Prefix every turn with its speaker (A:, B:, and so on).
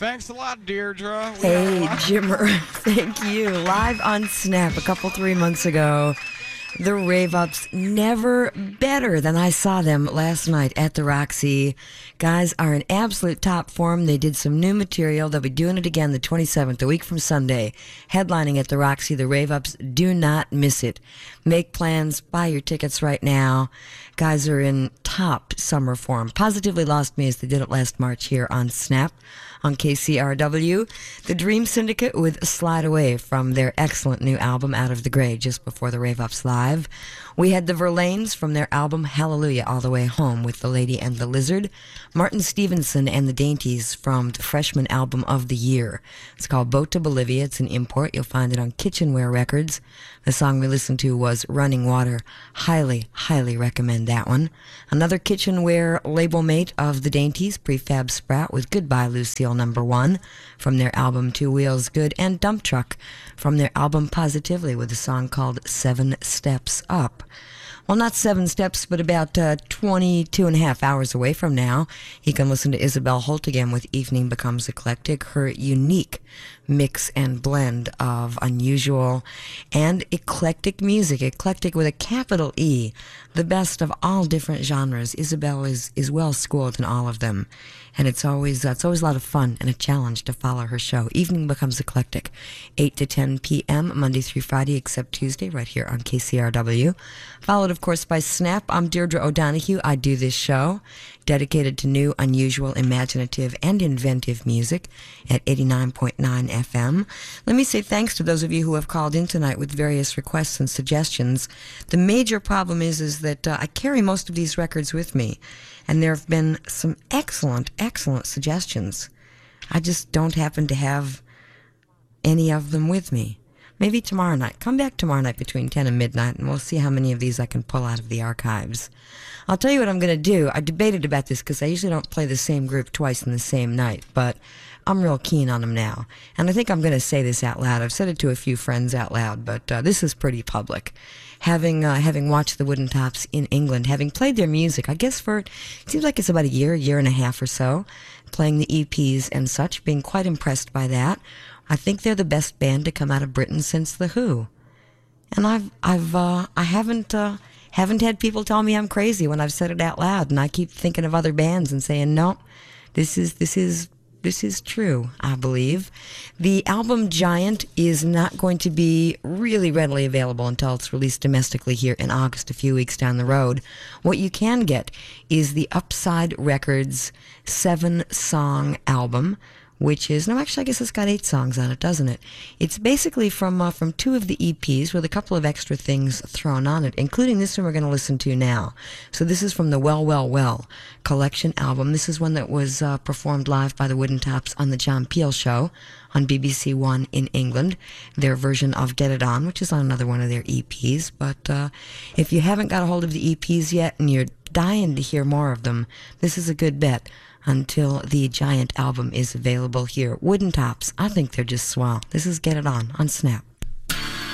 A: Thanks a lot, Deirdre.
B: Hey, Jimmer. Thank you. Live on Snap a couple 3 months ago. The Rave Ups, never better than I saw them last night at the Roxy. Guys are in absolute top form. They did some new material. They'll be doing it again the 27th, a week from Sunday. Headlining at the Roxy, the Rave Ups. Do not miss it. Make plans. Buy your tickets right now. Guys are in top summer form. Positively Lost Me as they did it last March here on Snap on KCRW. The Dream Syndicate with Slide Away from their excellent new album Out of the Gray just before the Rave Ups Live. We had the Verlaines from their album Hallelujah All the Way Home with The Lady and the Lizard. Martin Stevenson and the Dainties from the freshman album of the year. It's called Boat to Bolivia. It's an import. You'll find it on Kitchenware Records. The song we listened to was Running Water. Highly, highly recommend that one. Another Kitchenware label mate of the Dainties, Prefab Sprout with Goodbye Lucille #1 from their album Two Wheels Good, and Dump Truck from their album Positively with a song called 7 Steps Up. Well, not 7 steps, but about 22 and a half hours away from now, you can listen to Isabel Holt again with Evening Becomes Eclectic, her unique mix and blend of unusual and eclectic music, eclectic with a capital E, the best of all different genres. Isabel is well schooled in all of them, and it's always a lot of fun and a challenge to follow her show. Evening Becomes Eclectic, 8 to 10 p.m., Monday through Friday, except Tuesday, right here on KCRW. Followed, of course, by Snap. I'm Deirdre O'Donoghue. I do this show dedicated to new, unusual, imaginative, and inventive music at 89.9 FM. Let me say thanks to those of you who have called in tonight with various requests and suggestions. The major problem is that I carry most of these records with me, and there have been some excellent suggestions. I just don't happen to have any of them with me. Maybe tomorrow night. Come back tomorrow night between 10 and midnight, and we'll see how many of these I can pull out of the archives. I'll tell you what I'm going to do. I debated about this because I usually don't play the same group twice in the same night, but I'm real keen on them now. And I think I'm going to say this out loud. I've said it to a few friends out loud, but this is pretty public. Having watched the Wooden Tops in England, having played their music, I guess it seems like it's about a year and a half or so, playing the EPs and such, being quite impressed by that. I think they're the best band to come out of Britain since The Who. And I haven't had people tell me I'm crazy when I've said it out loud, and I keep thinking of other bands and saying, no, this is true, I believe. The album Giant is not going to be really readily available until it's released domestically here in August, a few weeks down the road. What you can get is the Upside Records 7-song album, which is, no, actually, I guess it's got 8 songs on it, doesn't it? It's basically from 2 of the EPs with a couple of extra things thrown on it, including this one we're going to listen to now. So this is from the Well, Well, Well collection album. This is one that was performed live by the Wooden Tops on the John Peel Show on BBC One in England, their version of Get It On, which is on another one of their EPs. But if you haven't got a hold of the EPs yet and you're dying to hear more of them, this is a good bet until the Giant album is available here. Wooden Tops, I think they're just swell. This is Get It On Snap.